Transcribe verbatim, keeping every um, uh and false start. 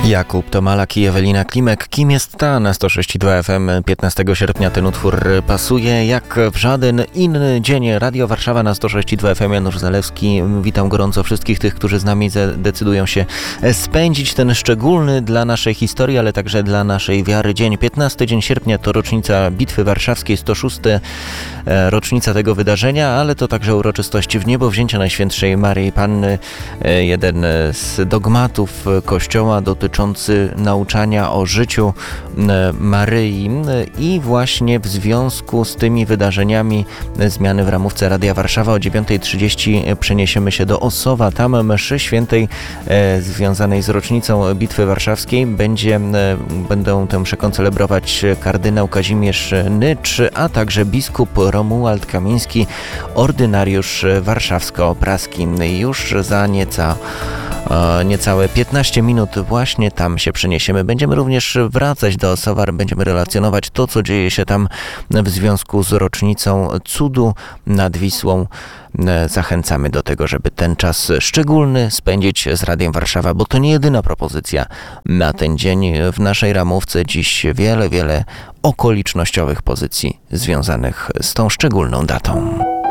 Jakub Tomalak i Ewelina Klimek. Kim jest ta? Na sto sześć i dwa F M piętnastego sierpnia ten utwór pasuje jak w żaden inny dzień. Radio Warszawa na sto sześć i dwa F M. Janusz Zalewski. Witam gorąco wszystkich tych, którzy z nami decydują się spędzić ten szczególny dla naszej historii, ale także dla naszej wiary dzień. piętnasty dzień sierpnia to rocznica Bitwy Warszawskiej, sto szósta rocznica tego wydarzenia, ale to także uroczystość wniebowzięcia Najświętszej Maryi Panny. Jeden z dogmatów Kościoła dotyczący nauczania o życiu Maryi i właśnie w związku z tymi wydarzeniami zmiany w ramówce Radia Warszawa o dziewiąta trzydzieści przeniesiemy się do Ossowa. Tam mszy świętej e, związanej z rocznicą Bitwy Warszawskiej będzie, e, będą tę mszę koncelebrować kardynał Kazimierz Nycz, a także biskup Romuald Kamiński, ordynariusz warszawsko-praski. Już za nieca E, niecałe piętnaście minut właśnie tam się przeniesiemy. Będziemy również wracać do Ossowa, będziemy relacjonować to, co dzieje się tam w związku z rocznicą cudu nad Wisłą. E, zachęcamy do tego, żeby ten czas szczególny spędzić z Radiem Warszawa, bo to nie jedyna propozycja na ten dzień. W naszej ramówce dziś wiele, wiele okolicznościowych pozycji związanych z tą szczególną datą.